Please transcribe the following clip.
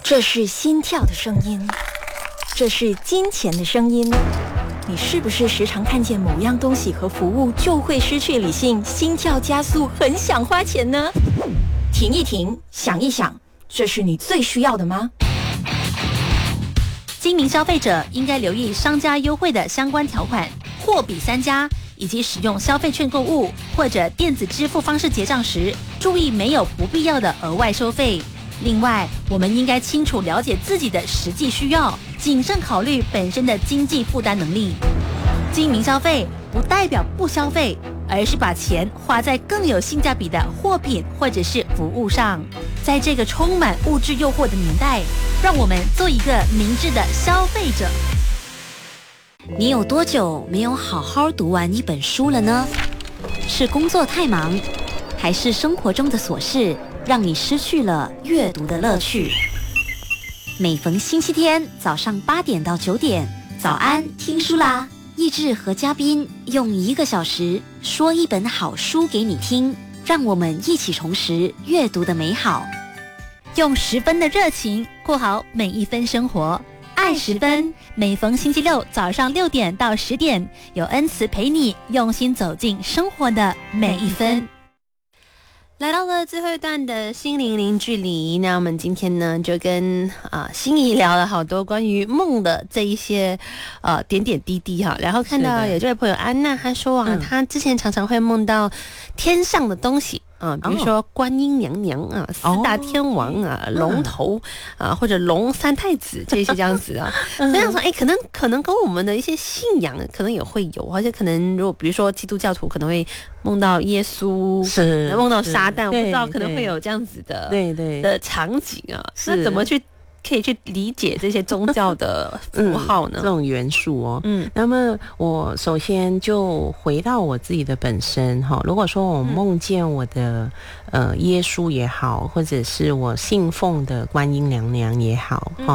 这是心跳的声音，这是金钱的声音。你是不是时常看见某样东西和服务就会失去理性，心跳加速，很想花钱呢？停一停，想一想，这是你最需要的吗？ 精明消费者应该留意商家优惠的相关条款、货比三家，以及使用消费券购物或者电子支付方式结账时，注意没有不必要的额外收费。另外，我们应该清楚了解自己的实际需要，谨慎考虑本身的经济负担能力。精明消费不代表不消费，而是把钱花在更有性价比的货品或者是服务上。在这个充满物质诱惑的年代，让我们做一个明智的消费者。 你有多久没有好好读完一本书了呢？是工作太忙，还是生活中的琐事让你失去了阅读的乐趣？每逢星期天早上8点到9点，早安听书啦！奕志和嘉宾用1个小时说一本好书给你听，让我们一起重拾阅读的美好， 用10分的热情过好每一分生活。爱10分，每逢星期六早上6点到10点，有恩慈陪你用心走进生活的每一分。来到了最后一段的心灵零距离，那我们今天呢就跟心怡聊了好多关于梦的这一些点点滴滴哈，然后看到有这位朋友安娜，她说她之前常常会梦到天上的东西。比如说观音娘娘啊、4大天王啊、龙头啊，或者龙三太子这些这样子啊，这样说可能跟我们的一些信仰可能也会有，而且可能如果比如说基督教徒可能会梦到耶稣， 是梦到撒旦，我不知道可能会有这样子的的场景啊，那怎么可以去理解这些宗教的符号呢？ 这种元素哦。那么我首先就回到我自己的本身哈。如果说我梦见我的耶稣也好，或者是我信奉的观音娘娘也好，